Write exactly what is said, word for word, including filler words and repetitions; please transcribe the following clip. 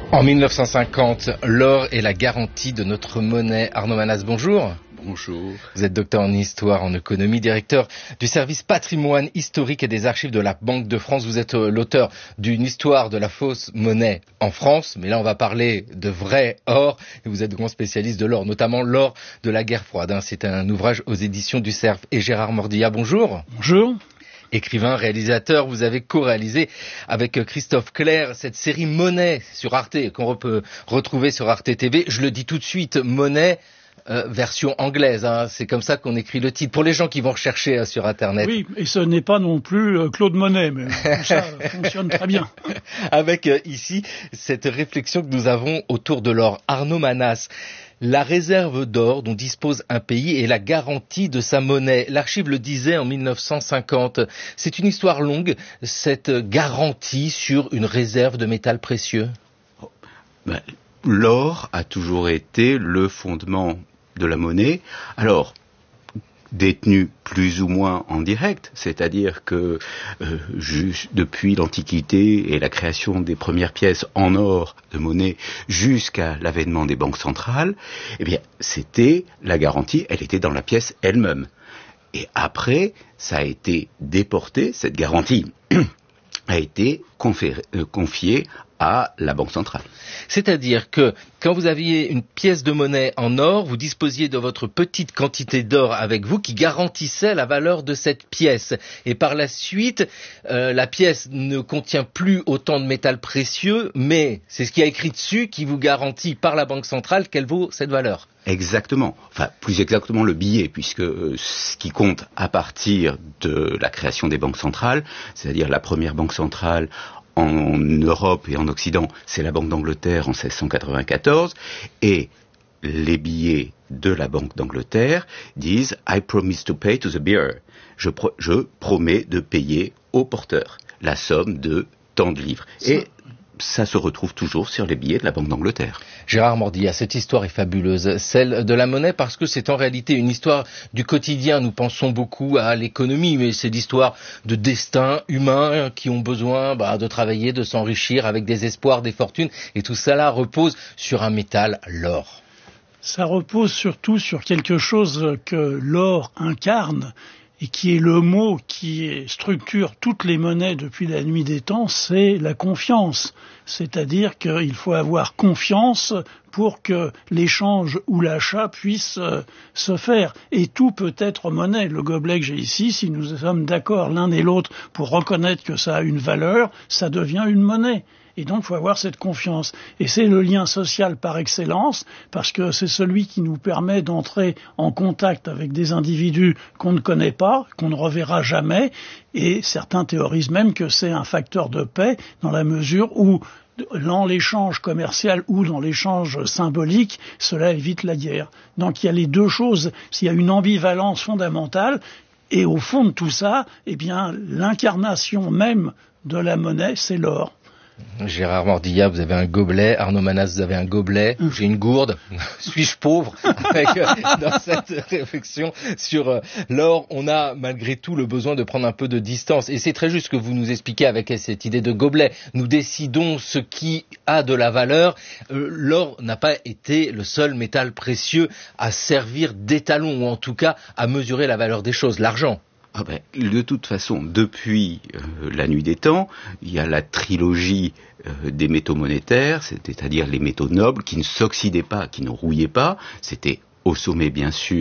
En mille neuf cent cinquante, l'or est la garantie de notre monnaie. Arnaud Manas, bonjour. Bonjour. Vous êtes docteur en histoire, en économie, directeur du service patrimoine historique et des archives de la Banque de France. Vous êtes l'auteur d'une histoire de la fausse monnaie en France, mais là on va parler de vrai or. Et vous êtes grand spécialiste de l'or, notamment l'or de la guerre froide. C'est un ouvrage aux éditions du Cerf. Et Gérard Mordillat, bonjour. Bonjour. Écrivain, réalisateur, vous avez co-réalisé avec Christophe Clair cette série Monnaie sur Arte, qu'on peut retrouver sur Arte T V. Je le dis tout de suite, Monnaie, euh, version anglaise, hein. C'est comme ça qu'on écrit le titre. Pour les gens qui vont rechercher euh, sur Internet. Oui, et ce n'est pas non plus euh, Claude Monet, mais tout ça fonctionne très bien. Avec euh, ici cette réflexion que nous avons autour de l'or. Arnaud Manas. La réserve d'or dont dispose un pays est la garantie de sa monnaie. L'archive le disait en mille neuf cent cinquante. C'est une histoire longue, cette garantie sur une réserve de métal précieux. Ben, l'or a toujours été le fondement de la monnaie. Alors, détenu plus ou moins en direct, c'est-à-dire que euh, juste depuis l'Antiquité et la création des premières pièces en or de monnaie jusqu'à l'avènement des banques centrales, eh bien, c'était la garantie, elle était dans la pièce elle-même. Et après, ça a été déporté, cette garantie a été conféré, euh, confiée à la Banque centrale. C'est-à-dire que quand vous aviez une pièce de monnaie en or, vous disposiez de votre petite quantité d'or avec vous qui garantissait la valeur de cette pièce. Et par la suite, euh, la pièce ne contient plus autant de métal précieux, mais c'est ce qui est écrit dessus qui vous garantit par la Banque centrale qu'elle vaut cette valeur. Exactement. Enfin, plus exactement le billet, puisque euh, ce qui compte à partir de la création des banques centrales, c'est-à-dire la première banque centrale en Europe et en Occident, c'est la Banque d'Angleterre en seize cent quatre-vingt-quatorze, et les billets de la Banque d'Angleterre disent « I promise to pay to the bearer ». Je, pro- je promets de payer au porteur la somme de tant de livres. Et ça se retrouve toujours sur les billets de la Banque d'Angleterre. Gérard Mordillat, cette histoire est fabuleuse, celle de la monnaie, parce que c'est en réalité une histoire du quotidien. Nous pensons beaucoup à l'économie, mais c'est l'histoire de destins humains qui ont besoin bah, de travailler, de s'enrichir avec des espoirs, des fortunes, et tout cela repose sur un métal, l'or. Ça repose surtout sur quelque chose que l'or incarne, et qui est le mot qui structure toutes les monnaies depuis la nuit des temps, c'est la confiance. C'est-à-dire qu'il faut avoir confiance pour que l'échange ou l'achat puisse euh, se faire. Et tout peut être monnaie. Le gobelet que j'ai ici, si nous sommes d'accord l'un et l'autre pour reconnaître que ça a une valeur, ça devient une monnaie. Et donc, il faut avoir cette confiance. Et c'est le lien social par excellence, parce que c'est celui qui nous permet d'entrer en contact avec des individus qu'on ne connaît pas, qu'on ne reverra jamais. Et certains théorisent même que c'est un facteur de paix, dans la mesure où, dans l'échange commercial ou dans l'échange symbolique, cela évite la guerre. Donc, il y a les deux choses. S'il y a une ambivalence fondamentale, et au fond de tout ça, eh bien, l'incarnation même de la monnaie, c'est l'or. Gérard Mordillat, vous avez un gobelet. Arnaud Manas, vous avez un gobelet. J'ai une gourde. Suis-je pauvre? Avec, euh, dans cette réflexion sur euh, l'or, on a malgré tout le besoin de prendre un peu de distance. Et c'est très juste ce que vous nous expliquez avec cette idée de gobelet. Nous décidons ce qui a de la valeur. Euh, l'or n'a pas été le seul métal précieux à servir d'étalon, ou en tout cas à mesurer la valeur des choses. L'argent. Ah ben, de toute façon, depuis euh, la nuit des temps, il y a la trilogie euh, des métaux monétaires, c'est-à-dire les métaux nobles qui ne s'oxydaient pas, qui ne rouillaient pas. C'était au sommet, bien sûr,